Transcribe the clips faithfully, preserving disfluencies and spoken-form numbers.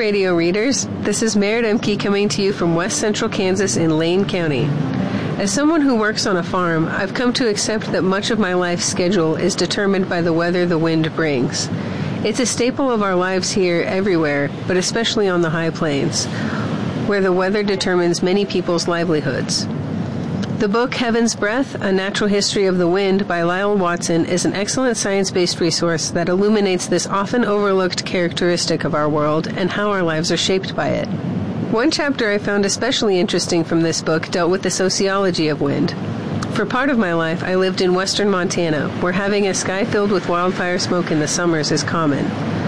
radio readers. This is Merritt Emke coming to you from West Central Kansas in Lane County. As someone who works on a farm, I've come to accept that much of my life schedule is determined by the weather the wind brings. It's a staple of our lives here everywhere, but especially on the high plains, where the weather determines many people's livelihoods. The book Heaven's Breath, A Natural History of the Wind by Lyle Watson is an excellent science-based resource that illuminates this often overlooked characteristic of our world and how our lives are shaped by it. One chapter I found especially interesting from this book dealt with the sociology of wind. For part of my life, I lived in western Montana, where having a sky filled with wildfire smoke in the summers is common.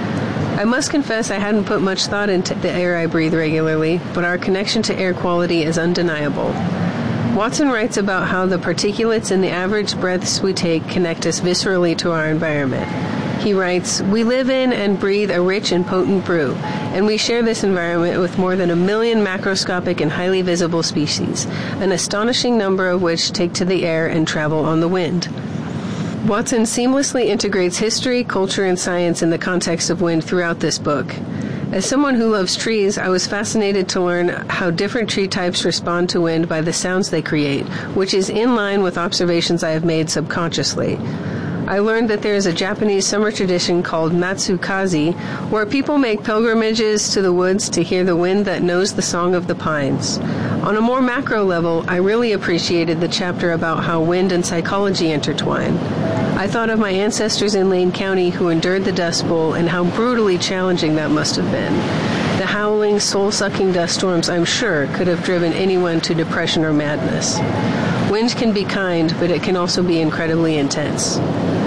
I must confess I hadn't put much thought into the air I breathe regularly, but our connection to air quality is undeniable. Watson writes about how the particulates in the average breaths we take connect us viscerally to our environment. He writes, "We live in and breathe a rich and potent brew, and we share this environment with more than a million macroscopic and highly visible species, an astonishing number of which take to the air and travel on the wind." Watson seamlessly integrates history, culture, and science in the context of wind throughout this book. As someone who loves trees, I was fascinated to learn how different tree types respond to wind by the sounds they create, which is in line with observations I have made subconsciously. I learned that there is a Japanese summer tradition called Matsukaze, where people make pilgrimages to the woods to hear the wind that knows the song of the pines. On a more macro level, I really appreciated the chapter about how wind and psychology intertwine. I thought of my ancestors in Lane County who endured the Dust Bowl and how brutally challenging that must have been. The howling, soul-sucking dust storms, I'm sure, could have driven anyone to depression or madness. Wind can be kind, but it can also be incredibly intense.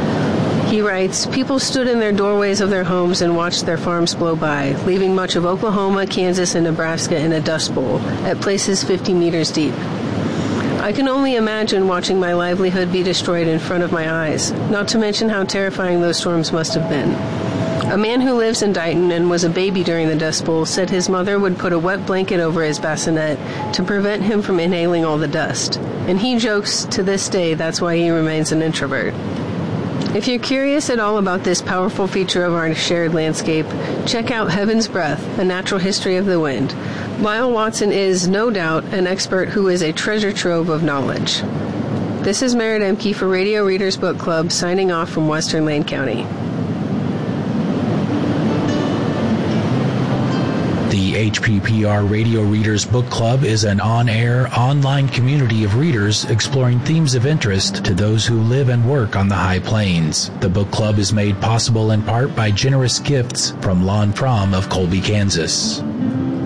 He writes, "People stood in their doorways of their homes and watched their farms blow by, leaving much of Oklahoma, Kansas, and Nebraska in a dust bowl, at places fifty meters deep. I can only imagine watching my livelihood be destroyed in front of my eyes, not to mention how terrifying those storms must have been. A man who lives in Dighton and was a baby during the Dust Bowl said his mother would put a wet blanket over his bassinet to prevent him from inhaling all the dust. And he jokes to this day that's why he remains an introvert." If you're curious at all about this powerful feature of our shared landscape, check out Heaven's Breath, A Natural History of the Wind. Lyle Watson is, no doubt, an expert who is a treasure trove of knowledge. This is Merritt Emke for Radio Readers Book Club, signing off from Western Lane County. The H P P R Radio Readers Book Club is an on-air, online community of readers exploring themes of interest to those who live and work on the High Plains. The book club is made possible in part by generous gifts from Lon Fromm of Colby, Kansas.